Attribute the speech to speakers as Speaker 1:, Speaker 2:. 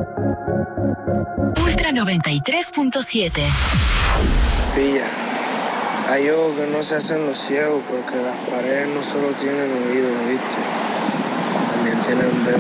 Speaker 1: Ultra 93.7.
Speaker 2: Pilla, hay ojos que no se hacen los ciegos porque las paredes no solo tienen oídos, ¿viste? También tienen